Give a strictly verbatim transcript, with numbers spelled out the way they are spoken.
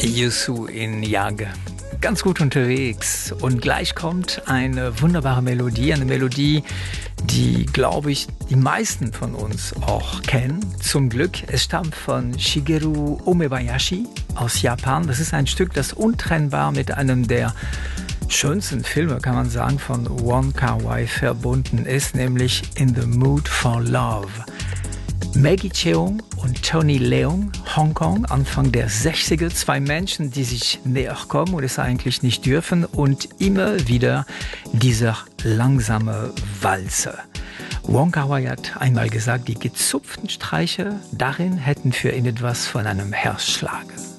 Youssou N'Yanga. Ganz gut unterwegs. Und gleich kommt eine wunderbare Melodie, eine Melodie, die, glaube ich, die meisten von uns auch kennen. Zum Glück. Es stammt von Shigeru Umebayashi aus Japan. Das ist ein Stück, das untrennbar mit einem der schönsten Filme, kann man sagen, von Wong Kar-wai verbunden ist, nämlich In the Mood for Love. Maggie Cheung und Tony Leung, Hongkong, Anfang der sechziger, zwei Menschen, die sich näher kommen und es eigentlich nicht dürfen und immer wieder dieser langsame Walzer. Wong Kar-wai hat einmal gesagt, die gezupften Streicher darin hätten für ihn etwas von einem Herzschlag.